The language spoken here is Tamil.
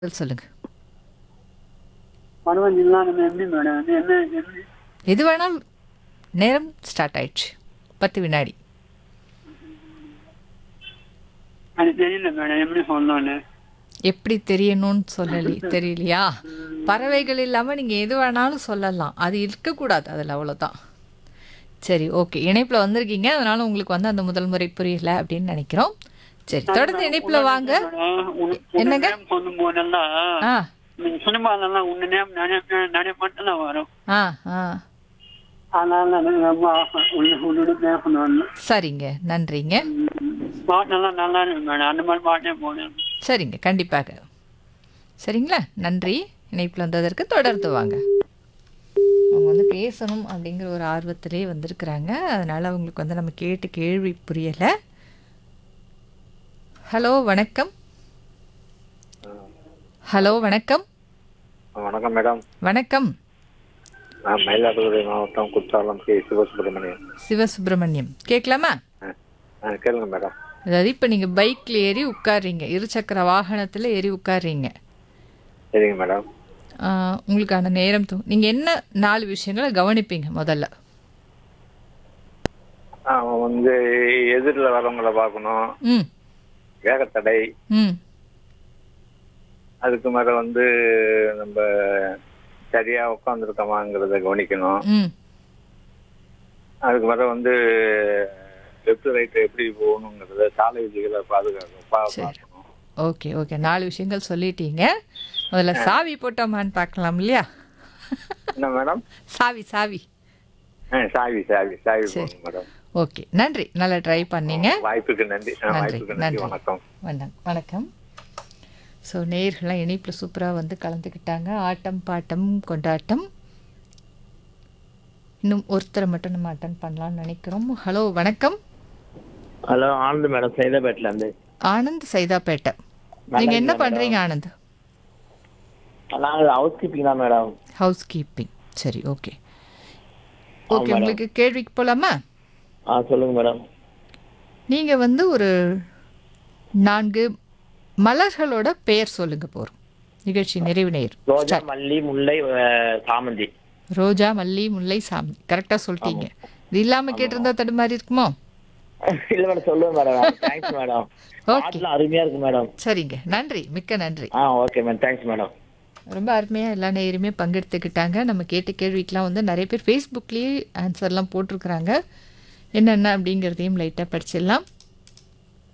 சொல்லுங்க. மனோரஞ்சன்லாம் நம்ம எப்படி மேடம் அது என்ன எப்படி எது வேணாலும் நேரம் ஸ்டார்ட் ஆயிடுச்சு. 10 வினாடி. அது தெரியல மேடம் எப்படி சொல்லணும்னு. எப்படி தெரியணும்னு தெரியலையா? பறவைகள் இல்லாமல் நீங்கள் எது வேணாலும் சொல்லலாம். அது இருக்கக்கூடாது அதில், அவ்வளோதான். சரி, ஓகே. இணைப்பில் வந்திருக்கீங்க, அதனால உங்களுக்கு வந்து அந்த முதல் முறை புரியல அப்படின்னு நினைக்கிறோம். சரி, தொடர்ந்து இணைப்பில் வாங்க. என்னங்க? சொல்லும் போதெல்லாம் ஆ நீங்க சினிமாலெல்லாம் உன்ன நேம் நிறைய மட்டும் தான் வரும். ஆ ஆ அதனால எனக்கு ரொம்ப ஆசை உன்னோட பேசணும்னு. சரிங்க, நன்றிங்க. பாட்டெல்லாம் நல்லா இருக்கு மேடம், அந்த மாதிரி பாட்டே போடுறேன். சரிங்க, கண்டிப்பாக. சரிங்களா? நன்றி. இணைப்பில் வந்ததற்கு தொடர்ந்து வாங்க. அவங்க வந்து பேசணும் அப்படிங்கிற ஒரு ஆர்வத்திலே வந்திருக்கிறாங்க. அதனால் அவங்களுக்கு வந்து நம்ம கேட்டு கேள்வி புரியலை. ஹலோ, வணக்கம். ஹலோ, வணக்கம். வணக்கம் மேடம். வணக்கம். நான் மயிலாடுதுறை மாவட்டம் குற்றாலம் கே சிவசுப்ரமணியன். சிவசுப்ரமணியம் கேட்கலாமா? கேளுங்க மேடம். அதாவது இப்போ நீங்கள் பைக்கில் ஏறி உட்கார்றீங்க, இருசக்கர வாகனத்தில் ஏறி உட்கார்றீங்க. சரிங்க மேடம். உங்களுக்கான நேரம் நீங்கள் என்ன 4 விஷயங்களை கவனிப்பீங்க முதல்ல? வந்து எதிரில் வரவங்களை பார்க்கணும். ம் வேகத்தடை. ம் அதுக்கு மேலே வந்து நம்ம சரியா உட்காந்துருக்கோமாங்கிறத கவனிக்கணும். ம் அதுக்கு மேலே வந்து லெஃப்ட் ரைட்டு எப்படி போகணுங்கிறத சாலை விதிகளை பார்க்கணும். ஓகே ஓகே, 4 விஷயங்கள் சொல்லிட்டீங்க. முதல்ல சாவி போட்டோமான்னு பார்க்கலாம் இல்லையா? என்ன மேடம்? சாவி சாவி சாவி சாவி சாவி சரி. போகணும் மேடம். ஓகே, நன்றி. நல்லா ட்ரை பண்ணீங்க. வாய்ப்புக்கு நன்றி. வாய்ப்புக்கு நன்றி. நன்றி. வணக்கம். வணக்கம். ஸோ நேயர்கள்லாம் இணைப்பில் சூப்பராக வந்து கலந்துக்கிட்டாங்க. ஆட்டம் பாட்டம் கொண்டாட்டம். இன்னும் ஒருத்தரை மட்டும் நம்ம அட்டன் பண்ணலாம்னு நினைக்கிறோம். ஹலோ, வணக்கம். ஹலோ, ஆனந்த் மேடம், சைதாப்பேட்டில இருந்து. ஆனந்த், சைதாப்பேட்டை. நீங்கள் என்ன பண்ணுறீங்க ஆனந்த்? நாங்கள் ஹவுஸ் கீப்பிங் தான் மேடம். House keeping. சரி, ஓகே ஓகே. மேடம். உங்களுக்கு கேள்விக்கு போகலாமா? சொல்லுங்க மேடம். நீங்கள் வந்து ஒரு 4 மலர்களோட பெயர் சொல்லுங்க போகிறோம். நிகழ்ச்சி நிறைவு நேர். ரோஜா, மல்லி, முல்லை, சாமந்தி. ரோஜா, மல்லி, முல்லை, சாமந்தி. கரெக்டாக சொல்லிட்டீங்க. இது இல்லாமல் கேட்டிருந்தா தடுமாறி இருக்குமோ? இல்ல மேடம், சொல்லுங்க மேடம். Thanks madam. ஓகே, பாட்டுலாம் அருமையா இருக்கு மேடம். சரிங்க, நன்றி, மிக்க நன்றி. Okay madam, thanks madam. ரொம்ப அருமையாக எல்லா நேயருமே பங்கெடுத்துக்கிட்டாங்க. நம்ம கேட்ட கேள்விக்கெலாம் வந்து நிறைய பேர் ஃபேஸ்புக்லேயே ஆன்சர்லாம் போட்டிருக்கிறாங்க. என்னென்ன அப்படிங்கிறதையும் லைட்டாக படிச்சிடலாம்.